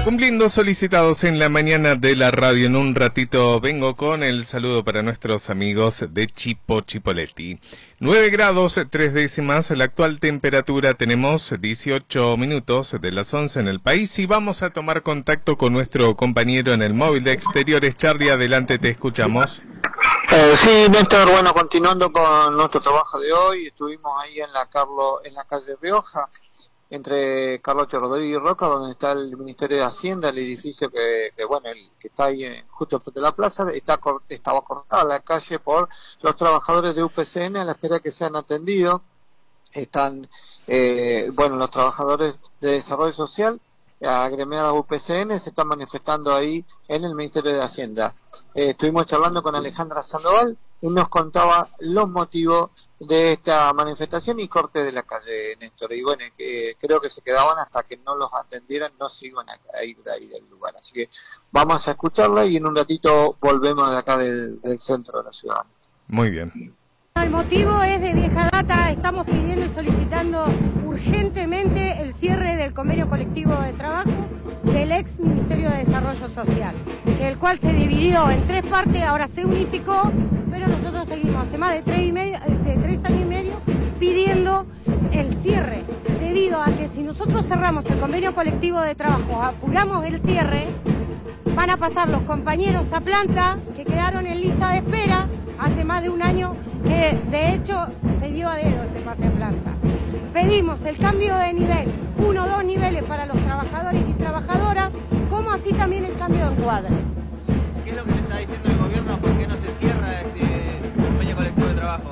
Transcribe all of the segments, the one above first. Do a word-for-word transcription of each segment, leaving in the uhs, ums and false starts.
Cumpliendo solicitados en la mañana de la radio. En un ratito vengo con el saludo para nuestros amigos de Chipo Chipoleti. nueve grados, tres décimas, la actual temperatura. Tenemos dieciocho minutos de las once en el país y vamos a tomar contacto con nuestro compañero en el móvil de exteriores. Charlie, adelante, te escuchamos. Eh, sí, Néstor, bueno, continuando con nuestro trabajo de hoy, estuvimos ahí en la Carlos, en la calle Rioja, entre Carlos Rodríguez y Roca, donde está el Ministerio de Hacienda, el edificio que, que bueno, el que está ahí eh, justo frente a la plaza, está estaba cortada la calle por los trabajadores de U P C N a la espera que sean atendidos. Están, eh, bueno, los trabajadores de Desarrollo Social, agremiados U P C N, se están manifestando ahí en el Ministerio de Hacienda. Eh, estuvimos charlando con Alejandra Sandoval y nos contaba los motivos de esta manifestación y corte de la calle, Néstor. Y bueno, que creo que se quedaban hasta que no los atendieran, no se iban a ir de ahí del lugar. Así que vamos a escucharla y en un ratito volvemos de acá del, del centro de la ciudad. Muy bien. El motivo es de vieja data, estamos pidiendo y solicitando urgentemente el cierre del convenio colectivo de trabajo del ex Ministerio de Desarrollo Social, el cual se dividió en tres partes, ahora se unificó, pero nosotros seguimos hace más de tres, y medio, de tres años y medio pidiendo el cierre, debido a que si nosotros cerramos el convenio colectivo de trabajo, apuramos el cierre, van a pasar los compañeros a planta que quedaron en lista de espera hace más de un año, que de hecho se dio a dedo ese pase a planta. Pedimos el cambio de nivel, uno o dos niveles para los trabajadores y trabajadoras, como así también el cambio de encuadre. ¿Qué es lo que le está diciendo el gobierno? ¿Por qué no se cierra este convenio colectivo de trabajo?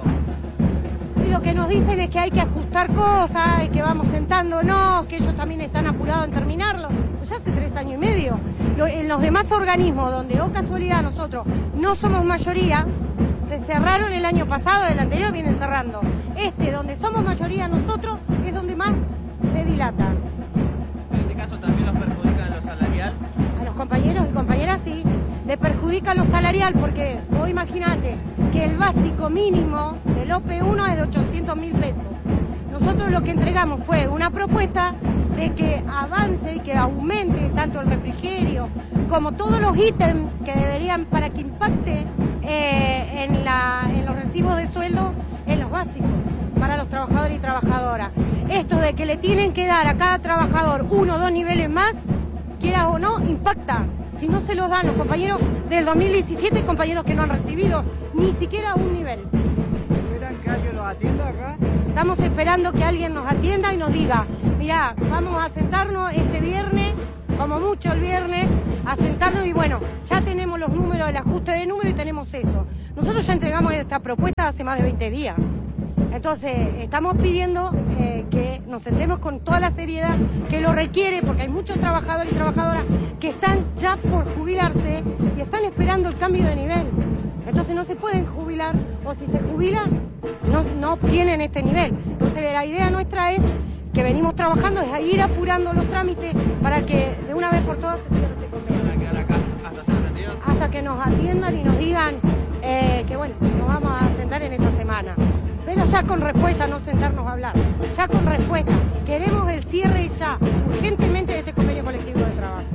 Y lo que nos dicen es que hay que ajustar cosas, que vamos sentándonos, que ellos también están apurados en terminarlo. Pues ya hace tres años y medio. En los demás organismos donde, oh casualidad, nosotros no somos mayoría, se cerraron el año pasado, el anterior vienen cerrando. Este, donde somos mayoría nosotros, es donde más se dilatan. ¿En este caso también los perjudican lo salarial? A los compañeros y compañeras sí, les perjudica lo salarial porque vos imagínate que el básico mínimo del O P uno es de ochocientos mil pesos. Nosotros lo que entregamos fue una propuesta de que avance y que aumente tanto el refrigerio como todos los ítems que deberían para que impacte eh, en, la, en los recibos de sueldo en los básicos para los trabajadores y trabajadoras. Esto de que le tienen que dar a cada trabajador uno o dos niveles más, quiera o no, impacta. Si no se los dan los compañeros del dos mil diecisiete, hay compañeros que no han recibido ni siquiera un nivel. ¿Esperan que alguien los atienda acá? Estamos esperando que alguien nos atienda y nos diga, mirá, vamos a sentarnos este viernes, como mucho el viernes, a sentarnos y bueno, ya tenemos los números, el ajuste de números y tenemos esto. Nosotros ya entregamos esta propuesta hace más de veinte días. Entonces, estamos pidiendo eh, que nos sentemos con toda la seriedad que lo requiere, porque hay muchos trabajadores y trabajadoras que están ya por jubilarse y están esperando el cambio de nivel. Entonces no se pueden jubilar, o si se jubilan, no, no obtienen este nivel. Entonces la idea nuestra es, que venimos trabajando, es ir apurando los trámites para que de una vez por todas se cierre este convenio. ¿Se van a quedar acá hasta ser atendidos? Hasta que nos atiendan y nos digan eh, que bueno, nos vamos a sentar en esta semana. Pero ya con respuesta, no sentarnos a hablar. Ya con respuesta. Queremos el cierre ya, urgentemente, de este convenio colectivo de trabajo.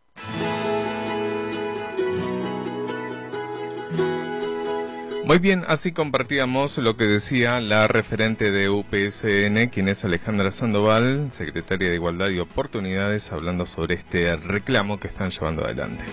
Muy bien, así compartíamos lo que decía la referente de U P S N, quien es Alejandra Sandoval, secretaria de Igualdad y Oportunidades, hablando sobre este reclamo que están llevando adelante.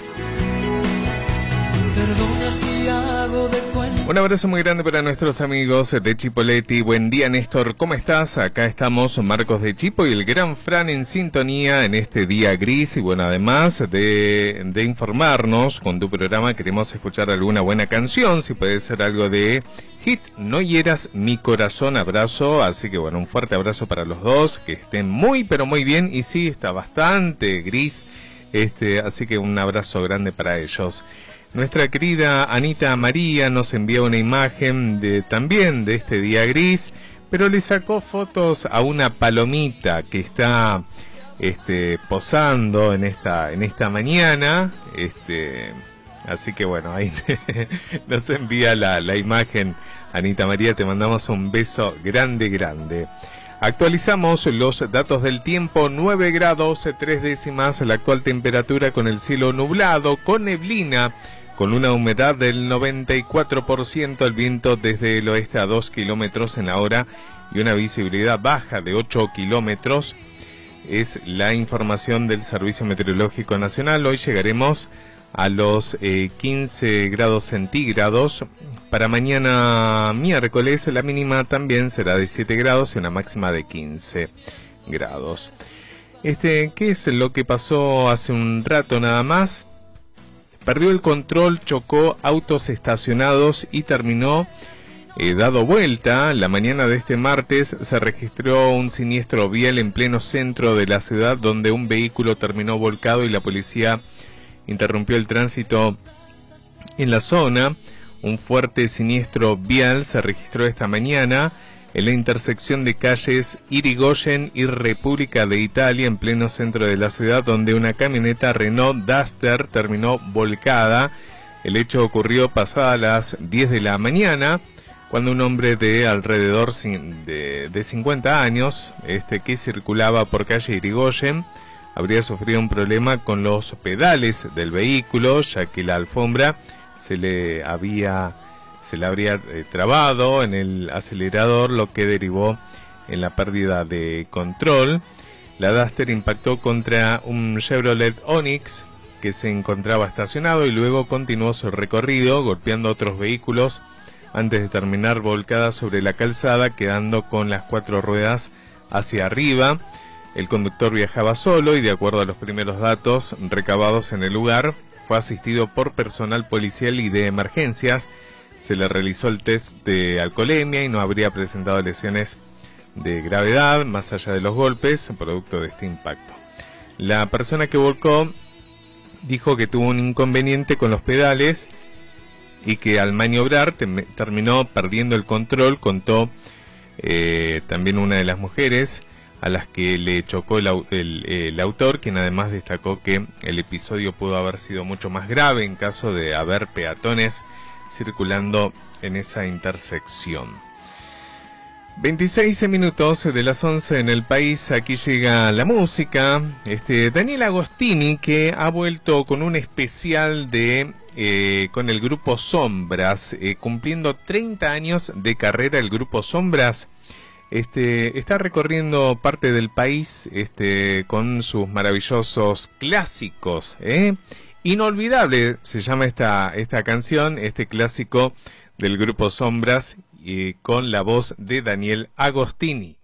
Un abrazo muy grande para nuestros amigos de Chipoleti. Buen día, Néstor, ¿cómo estás? Acá estamos Marcos de Chipo y el gran Fran en sintonía en este día gris. Y bueno, además de, de informarnos con tu programa, queremos escuchar alguna buena canción, si puede ser algo de hit, No hieras mi corazón, abrazo. Así que bueno, un fuerte abrazo para los dos, que estén muy pero muy bien. Y sí, está bastante gris, este, así que un abrazo grande para ellos. Nuestra querida Anita María nos envía una imagen de también de este día gris, pero le sacó fotos a una palomita que está este, posando en esta en esta mañana, este, así que bueno, ahí nos envía la, la imagen. Anita María, te mandamos un beso grande, grande. Actualizamos los datos del tiempo: nueve grados tres décimas la actual temperatura, con el cielo nublado, con neblina, con una humedad del noventa y cuatro por ciento, el viento desde el oeste a dos kilómetros en la hora y una visibilidad baja de ocho kilómetros. Es la información del Servicio Meteorológico Nacional. Hoy llegaremos a los eh, quince grados centígrados. Para mañana miércoles la mínima también será de siete grados y una máxima de quince grados. Este, ¿qué es lo que pasó hace un rato nada más? Perdió el control, chocó autos estacionados y terminó eh, dado vuelta. La mañana de este martes se registró un siniestro vial en pleno centro de la ciudad, donde un vehículo terminó volcado y la policía interrumpió el tránsito en la zona. Un fuerte siniestro vial se registró esta mañana en la intersección de calles Irigoyen y República de Italia, en pleno centro de la ciudad, donde una camioneta Renault Duster terminó volcada. El hecho ocurrió pasadas las diez de la mañana, cuando un hombre de alrededor de, de cincuenta años, este, que circulaba por calle Irigoyen, habría sufrido un problema con los pedales del vehículo, ya que la alfombra se le había se le habría eh, trabado en el acelerador, lo que derivó en la pérdida de control. La Duster impactó contra un Chevrolet Onix que se encontraba estacionado y luego continuó su recorrido, golpeando otros vehículos antes de terminar volcada sobre la calzada, quedando con las cuatro ruedas hacia arriba. El conductor viajaba solo y, de acuerdo a los primeros datos recabados en el lugar, fue asistido por personal policial y de emergencias. Se le realizó el test de alcoholemia y no habría presentado lesiones de gravedad, más allá de los golpes, producto de este impacto. La persona que volcó dijo que tuvo un inconveniente con los pedales y que al maniobrar terminó perdiendo el control, contó eh, también una de las mujeres a las que le chocó el, el, el autor, quien además destacó que el episodio pudo haber sido mucho más grave en caso de haber peatones circulando en esa intersección. veintiséis minutos de las once en el país. Aquí llega la música. Este, Daniel Agostini, que ha vuelto con un especial de eh, con el grupo Sombras, eh, cumpliendo treinta años de carrera. El grupo Sombras Este, está recorriendo parte del país este, con sus maravillosos clásicos, ¿eh? Inolvidable se llama esta, esta canción, este clásico del grupo Sombras, y con la voz de Daniel Agostini.